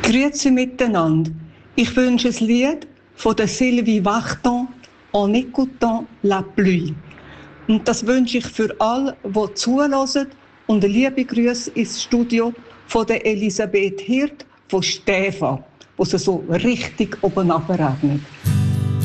Grüezi miteinander. Ich wünsche ein Lied von der Sylvie Vartan, «En écoutant la pluie». Und das wünsche ich für alle, die zuhören. Und eine liebe Grüße ins Studio von der Elisabeth Hirt von Stäfa, wo sie so richtig oben abregnet.